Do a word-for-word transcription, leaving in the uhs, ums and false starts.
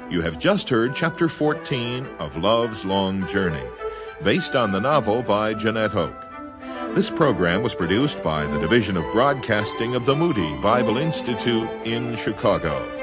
You have just heard Chapter fourteen of Love's Long Journey, based on the novel by Jeanette Hoke. This program was produced by the Division of Broadcasting of the Moody Bible Institute in Chicago.